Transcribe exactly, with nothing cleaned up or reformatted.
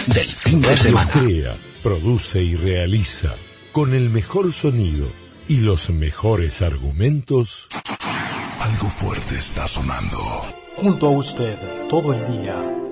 del fin de semana. Crea, produce y realiza con el mejor sonido y los mejores argumentos. Algo fuerte está sonando. Junto a usted todo el día.